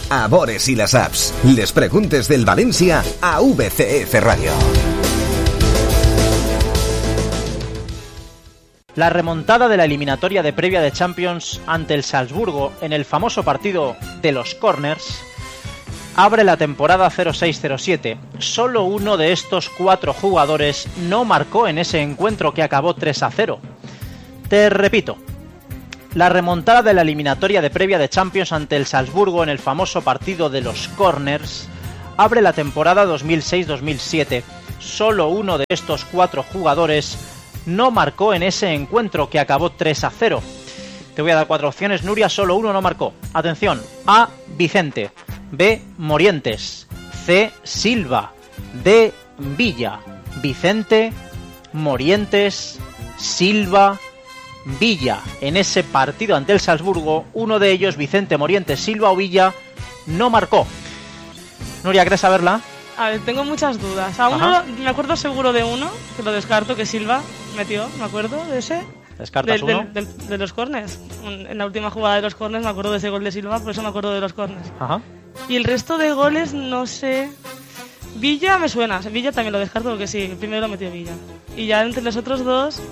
a Bores y las apps. Les preguntes del Valencia a VCF Radio. La remontada de la eliminatoria de previa de Champions ante el Salzburgo en el famoso partido de los corners abre la temporada 06-07. Solo uno de estos 4 jugadores no marcó en ese encuentro que acabó 3-0. Te repito, la remontada de la eliminatoria de previa de Champions ante el Salzburgo en el famoso partido de los corners abre la temporada 2006-2007. Solo uno de estos 4 jugadores no marcó en ese encuentro que acabó 3-0. Te voy a dar 4 opciones, Nuria, solo uno no marcó. Atención: A. Vicente, B. Morientes, C. Silva, D. Villa. Vicente, Morientes, Silva, Villa. En ese partido ante el Salzburgo, uno de ellos, Vicente, Morientes, Silva o Villa, no marcó. Nuria, ¿quieres saberla? A ver, tengo muchas dudas. A uno me acuerdo seguro de uno, que lo descarto, que Silva metió, me acuerdo de ese. ¿Descartas uno? De los corners. En la última jugada de los corners me acuerdo de ese gol de Silva, por eso me acuerdo de los corners. Ajá. Y el resto de goles, no sé. Villa me suena, Villa también lo descarto porque sí, el primero lo metió Villa. Y ya entre los otros dos...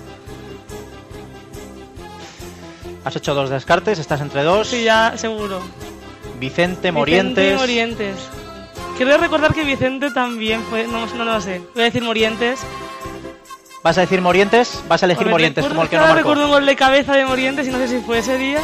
Has hecho 2 descartes, estás entre 2. Sí, ya, seguro. Vicente, Morientes. Vicente y Morientes. Quiero recordar que Vicente también fue... No lo sé. Voy a decir Morientes. ¿Vas a decir Morientes? Vas a elegir Morientes como el que no marcó. Recuerdo un gol de cabeza de Morientes y no sé si fue ese día.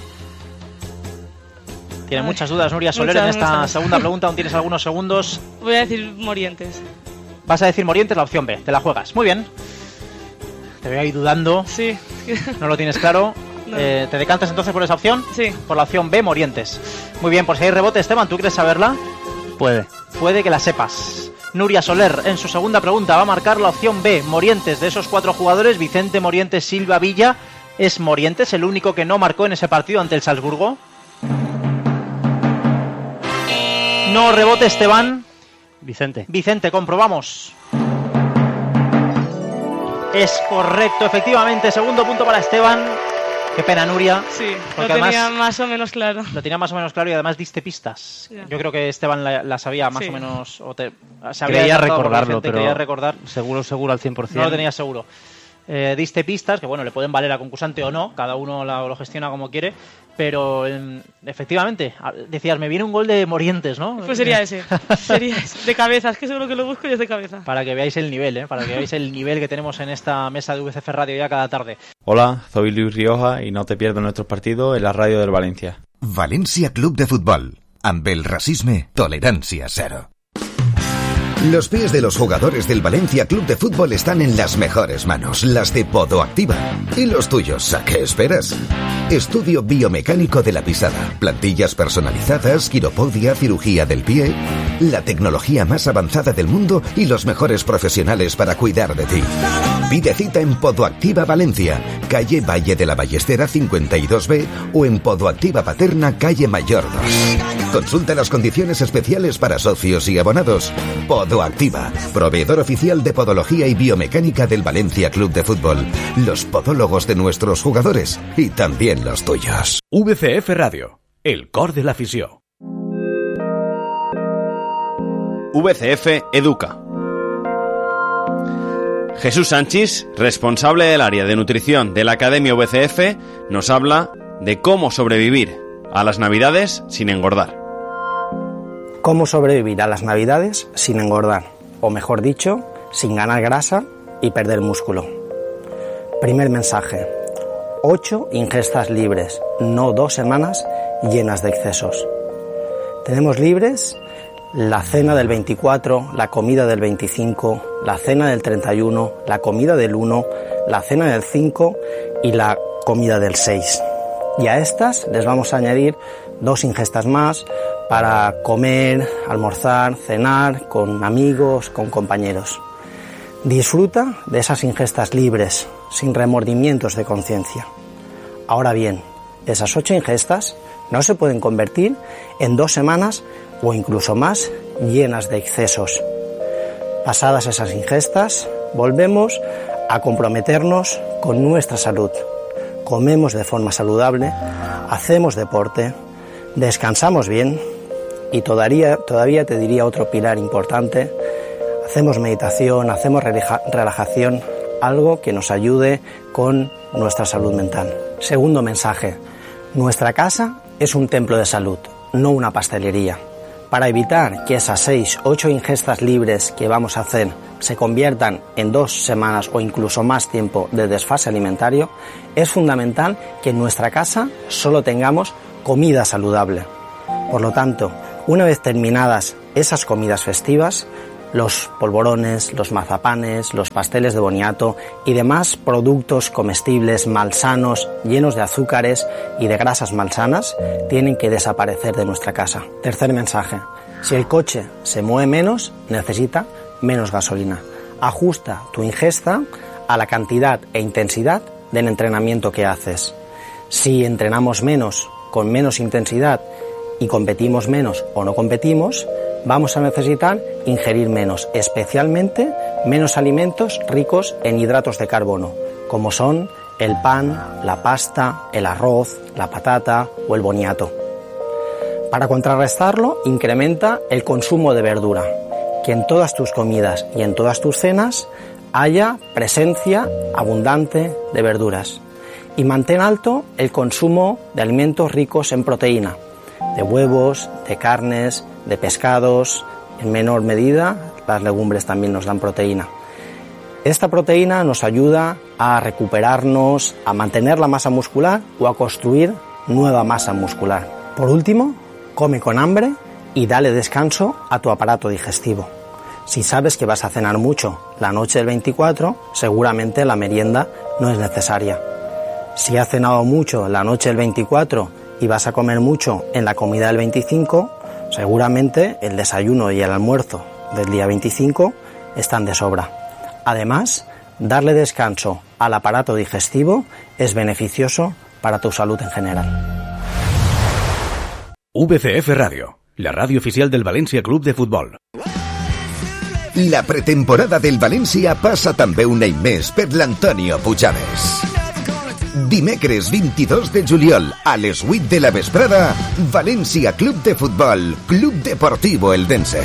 Tiene muchas dudas Nuria Soler en esta segunda pregunta. Aún tienes algunos segundos. Voy a decir Morientes. Vas a decir Morientes, la opción B. Te la juegas. Muy bien. Te veo ahí dudando. Sí. ¿No lo tienes claro? No. ¿Te decantas entonces por esa opción? Sí. Por la opción B, Morientes. Muy bien, por si hay rebote, Esteban, ¿tú quieres saberla? Puede que la sepas. Nuria Soler, en su segunda pregunta, va a marcar la opción B, Morientes. De esos 4 jugadores, Vicente, Morientes, Silva, Villa, ¿es Morientes el único que no marcó en ese partido ante el Salzburgo? No, rebote, Esteban. Vicente, comprobamos. Es correcto, efectivamente. Segundo punto para Esteban. Qué pena, Nuria. Sí, lo tenía más o menos claro. Lo tenía más o menos claro y además diste pistas. Ya. Yo creo que Esteban la sabía más o menos. Creía recordarlo, pero creía recordar. Seguro al 100%. No lo tenía seguro. Diste pistas que, bueno, le pueden valer a concursante o no. Cada uno lo gestiona como quiere. Pero, efectivamente, decías, me viene un gol de Morientes, ¿no? Pues sería ese. De cabeza. Es que seguro que lo busco y es de cabeza. Para que veáis el nivel, Para que veáis el nivel que tenemos en esta mesa de VCF Radio ya cada tarde. Hola, soy Luis Rioja y no te pierdas nuestros partidos en la radio del Valencia. Valencia Club de Futbol. Amb el racisme, tolerancia cero. Los pies de los jugadores del Valencia Club de Fútbol están en las mejores manos, las de Podoactiva. ¿Y los tuyos? ¿A qué esperas? Estudio biomecánico de la pisada, plantillas personalizadas, quiropodia, cirugía del pie, la tecnología más avanzada del mundo y los mejores profesionales para cuidar de ti. Pide cita en Podoactiva Valencia, calle Valle de la Ballestera 52B o en Podoactiva Paterna, calle Mayor 2. Consulta las condiciones especiales para socios y abonados. Podoactiva, proveedor oficial de podología y biomecánica del Valencia Club de Fútbol. Los podólogos de nuestros jugadores y también los tuyos. VCF Radio, el cor de l'afició. VCF Educa. Jesús Sánchez, responsable del área de nutrición de la Academia VCF, nos habla de cómo sobrevivir a las Navidades sin engordar. ¿Cómo sobrevivir a las Navidades sin engordar? O mejor dicho, sin ganar grasa y perder músculo. Primer mensaje: 8 ingestas libres, no 2 semanas llenas de excesos. Tenemos libres la cena del 24, la comida del 25, la cena del 31, la comida del 1, la cena del 5 y la comida del 6. Y a estas les vamos a añadir 2 ingestas más para comer, almorzar, cenar con amigos, con compañeros. Disfruta de esas ingestas libres, sin remordimientos de conciencia. Ahora bien, esas 8 ingestas no se pueden convertir en 2 semanas o incluso más llenas de excesos. Pasadas esas ingestas, volvemos a comprometernos con nuestra salud. Comemos de forma saludable, hacemos deporte, descansamos bien Y todavía te diría otro pilar importante: hacemos meditación, hacemos relajación, algo que nos ayude con nuestra salud mental. Segundo mensaje: nuestra casa es un templo de salud, no una pastelería. Para evitar que esas 6-8 ingestas libres que vamos a hacer se conviertan en 2 semanas o incluso más tiempo de desfase alimentario, es fundamental que en nuestra casa solo tengamos comida saludable. Por lo tanto, una vez terminadas esas comidas festivas, los polvorones, los mazapanes, los pasteles de boniato y demás productos comestibles malsanos, llenos de azúcares y de grasas malsanas, tienen que desaparecer de nuestra casa. Tercer mensaje: si el coche se mueve menos, necesita menos gasolina. Ajusta tu ingesta a la cantidad e intensidad del entrenamiento que haces. Si entrenamos menos, con menos intensidad, y competimos menos o no competimos, vamos a necesitar ingerir menos, especialmente menos alimentos ricos en hidratos de carbono, como son el pan, la pasta, el arroz, la patata o el boniato. Para contrarrestarlo, incrementa el consumo de verdura, que en todas tus comidas y en todas tus cenas haya presencia abundante de verduras. Y mantén alto el consumo de alimentos ricos en proteína, de huevos, de carnes, de pescados. En menor medida, las legumbres también nos dan proteína. Esta proteína nos ayuda a recuperarnos, a mantener la masa muscular o a construir nueva masa muscular. Por último, come con hambre y dale descanso a tu aparato digestivo. Si sabes que vas a cenar mucho la noche del 24, seguramente la merienda no es necesaria. Si has cenado mucho la noche del 24 y vas a comer mucho en la comida del 25, seguramente el desayuno y el almuerzo del día 25 están de sobra. Además, darle descanso al aparato digestivo es beneficioso para tu salud en general. VCF Radio, la radio oficial del València Club de Futbol. La pretemporada del València passa també un any més per l'Antonio Puigades. Dimecres 22 de juliol a les 8 de la vesprada, València Club de Futbol, Club Deportivo Eldense.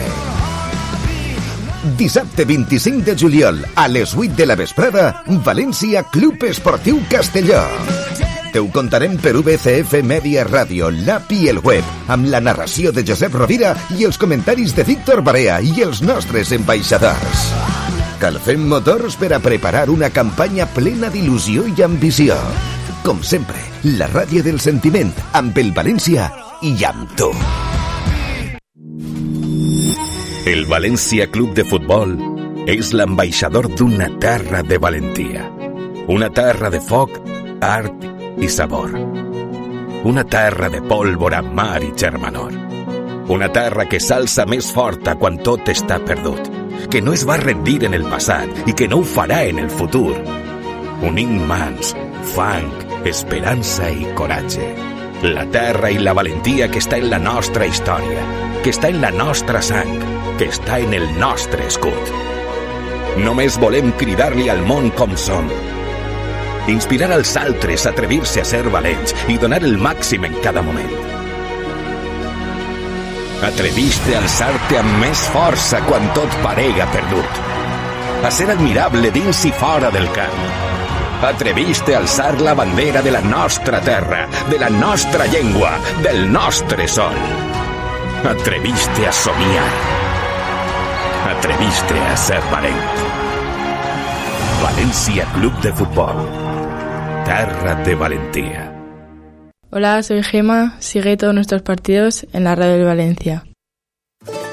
Dissabte 25 de juliol a les 8 de la vesprada, València Club Esportiu Castelló. Te ho contarem per VCF Media Ràdio, l'app i el web, amb la narració de Josep Rovira i els comentaris de Víctor Barea i els nostres ambaixadors. Calfem motors per a preparar una campanya plena d'il·lusió i ambició. Com sempre, la ràdio del sentiment, amb el València i amb tu. El València Club de Futbol és l'ambaixador d'una terra de valentia. Una terra de foc, art i sabor. Una terra de pólvora, mar i germanor. Una terra que s'alça més forta quan tot està perdut, que no es va rendir en el passat i que no ho farà en el futur. Unint mans, fang, esperança i coratge. La terra i la valentia que està en la nostra història, que està en la nostra sang, que està en el nostre escut. Només volem cridar-li al món com som. Inspirar als altres a atrevir-se a ser valents i donar el màxim en cada moment. Atreviste a alçar-te amb més força quan tot parega perdut. A ser admirable dins i fora del camp. Atreviste a alçar la bandera de la nostra terra, de la nostra llengua, del nostre sol. Atreviste a somiar. Atreviste a ser valent. València Club de Futbol. Terra de valentía. Hola, soy Gema. Sigue todos nuestros partidos en la radio del Valencia.